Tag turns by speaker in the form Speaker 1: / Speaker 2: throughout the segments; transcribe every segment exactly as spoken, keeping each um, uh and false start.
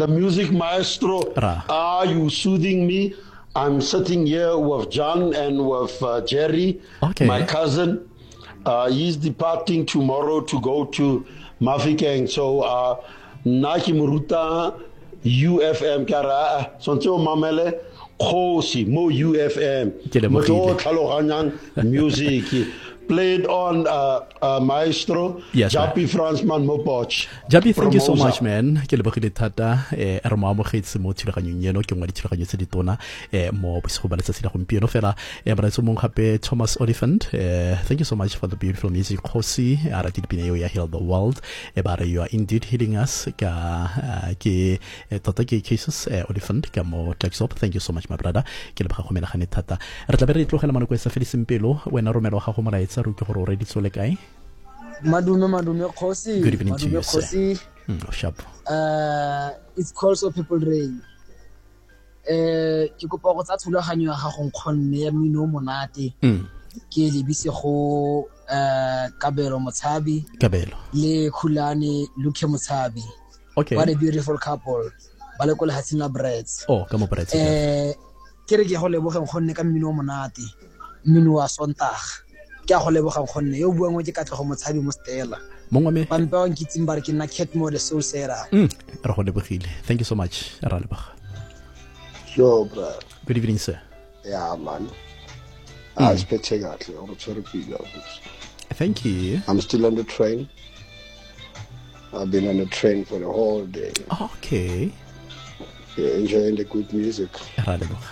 Speaker 1: the music maestro.
Speaker 2: Ra.
Speaker 1: Are you soothing me? I'm sitting here with John and with uh, Jerry,
Speaker 2: Okay.
Speaker 1: my cousin. Uh, he's departing tomorrow to go to Mafikeng. So, uh, Naki Muruta, U F M Kara, Sonto Mamele, Kosi, Mo U F M,
Speaker 2: Ke lebogile.
Speaker 1: Moto Tlhaloganyang music. Played on uh, uh, Maestro,
Speaker 2: Yes,
Speaker 1: Jappy Fransman Mopoch.
Speaker 2: Jabi, thank you so
Speaker 1: Promosa.
Speaker 2: much, man. Ke lebogile thata eh re mo amogetse mo thulaganyong eno ke ngwa dithulaganyo tse di tona eh mo bosigo ba letsatsi la gompieno fela eh ba tso mong gape Thomas Oliphant. eh thank you so much for the beautiful music. Khosi ara di pina yo ya Heal the World e ba re you are indeed healing us ka uh, ke eh, tota ke cases eh, Oliphant ka mo Texop. Thank you so much my brother. Ke leboga go menagane thata re tla be re tlogela manoko e sa fediseng pelo wena romelo ga go molaetsa ru ke gore o re di tsole kae.
Speaker 3: Madume Madume Khosi.
Speaker 2: Good evening to
Speaker 3: Madume
Speaker 2: you, sir.
Speaker 3: Khosi.
Speaker 2: Mm, oh, sharp.
Speaker 3: Uh, it's called So People Rain. Eh ke kopa go tsa thulaganyo ya gago nkgonne ya mino monate.
Speaker 2: Mm.
Speaker 3: Ke lebise go uh Kabelo Motshabi
Speaker 2: Kabelo.
Speaker 3: le Khulane Luke Motshabi.
Speaker 2: Okay.
Speaker 3: What a beautiful couple. Ba le ko le Hasina Breads.
Speaker 2: Oh, ka mo bretse.
Speaker 3: Eh ke re ke go leboga nkgonne ka mino monate. Mino wa Sontaga. Ke a go leboga nkgonne yo buang o ke Katlego Motshabi mo Stella.
Speaker 2: Mongwe me.
Speaker 3: Pampe wa nkitsing ba re ke nna Cat Mode Soul Sera.
Speaker 2: Mm, re go lebogile. Thank you so much. Ra leboga.
Speaker 4: Sure, bro.
Speaker 2: Good evening, sir.
Speaker 4: Yeah, man. I expect you actually. I'm sorry for you.
Speaker 2: Thank you.
Speaker 4: I'm still on the train. I've been on the train for the whole day.
Speaker 2: Okay.
Speaker 4: Yeah, enjoying the good music,
Speaker 2: Ra leboga.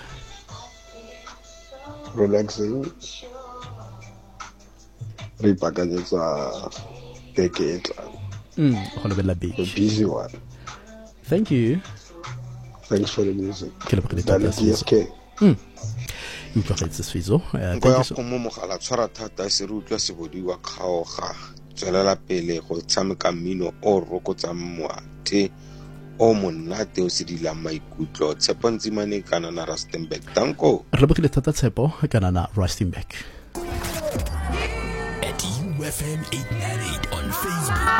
Speaker 4: relaxing. Ripakanyetsa keke etla.
Speaker 2: Mm, go lebella
Speaker 4: The
Speaker 2: beach.
Speaker 4: busy one.
Speaker 2: Thank you.
Speaker 4: Thanks for the music.
Speaker 2: Ke lebogile
Speaker 4: Dale
Speaker 2: thata
Speaker 4: D S K.
Speaker 2: Mm. Utlwagetse Sfizo. Uh,
Speaker 5: Nko
Speaker 2: thank
Speaker 5: ya
Speaker 2: you so
Speaker 5: go mo mogala tshwara thata se re utlwa se bodiwa kgaoga tswelela pele go tshameka mmino o rokotsang moate o monate o se dilang maikutlo Tshepo Ntsimane kana na Rustenburg tanko
Speaker 2: re lebogile thata Tshepo kana na Rustenburg.
Speaker 6: At U F M eight ninety-eight on Facebook.